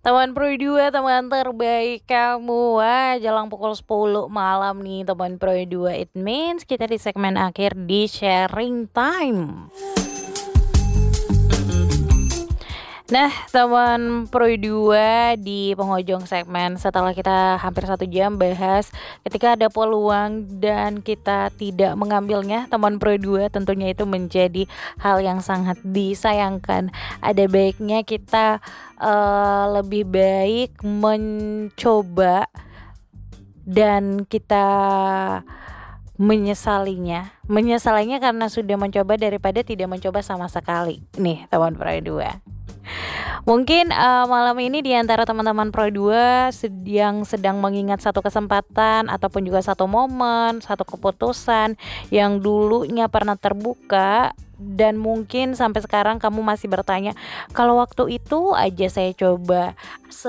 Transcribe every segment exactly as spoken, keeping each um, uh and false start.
Teman Pro dua, teman terbaik kamu. Wah, jelang pukul sepuluh malam nih teman Pro dua. It means kita di segmen akhir di sharing time. Nah, teman Pro dua, di penghujung segmen setelah kita hampir satu jam bahas, ketika ada peluang dan kita tidak mengambilnya, teman Pro dua, tentunya itu menjadi hal yang sangat disayangkan. Ada baiknya kita uh, lebih baik mencoba dan kita menyesalinya menyesalinya karena sudah mencoba daripada tidak mencoba sama sekali nih teman Pro dua. Mungkin uh, malam ini di antara teman-teman Pro dua yang sedang mengingat satu kesempatan ataupun juga satu momen, satu keputusan yang dulunya pernah terbuka dan mungkin sampai sekarang kamu masih bertanya, kalau waktu itu aja saya coba,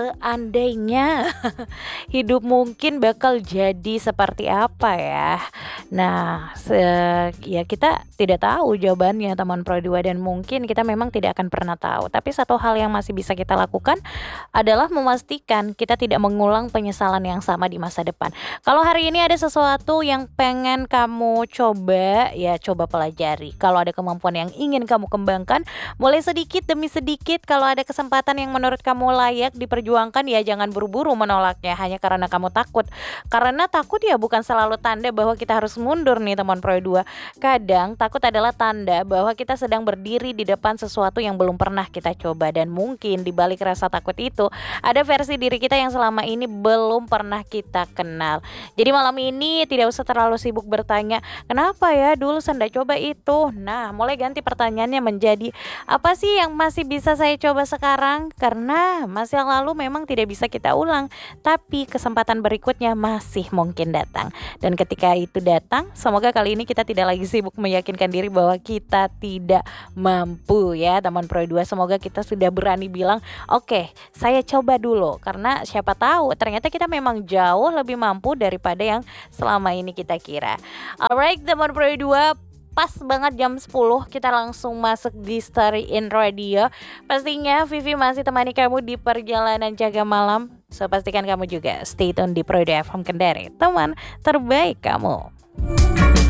seandainya hidup mungkin bakal jadi seperti apa ya. Nah, se- ya kita tidak tahu jawabannya teman Pro dua, dan mungkin kita memang tidak akan pernah tahu. Tapi satu hal yang masih bisa kita lakukan adalah memastikan kita tidak mengulang penyesalan yang sama di masa depan. Kalau hari ini ada sesuatu yang pengen kamu coba, ya coba pelajari. Kalau ada kemampuan yang ingin kamu kembangkan, mulai sedikit demi sedikit. Kalau ada kesempatan yang menurut kamu layak diperjuangkan, ya jangan buru-buru menolaknya hanya karena kamu takut. Karena takut ya bukan selalu tanda bahwa kita harus mundur nih teman Pro dua. Kadang takut adalah tanda bahwa kita sedang berdiri di depan sesuatu yang belum pernah kita coba, dan mungkin di balik rasa takut itu ada versi diri kita yang selama ini belum pernah kita kenal. Jadi malam ini tidak usah terlalu sibuk bertanya, kenapa ya dulu saya nggak coba itu. Nah, mulai ganti pertanyaannya menjadi, apa sih yang masih bisa saya coba sekarang? Karena masa yang lalu memang tidak bisa kita ulang, tapi kesempatan berikutnya masih mungkin datang. Dan ketika itu datang, semoga kali ini kita tidak lagi sibuk meyakinkan diri bahwa kita tidak mampu ya teman Pro dua. Semoga kita sudah berani bilang, oke, okay, saya coba dulu, karena siapa tahu ternyata kita memang jauh lebih mampu daripada yang selama ini kita kira. Alright teman Pro dua, pas banget jam sepuluh, kita langsung masuk di Story in Radio. Pastinya Vivi masih temani kamu di perjalanan jaga malam. So pastikan kamu juga stay tune di Pro dua F M Kendari, teman terbaik kamu.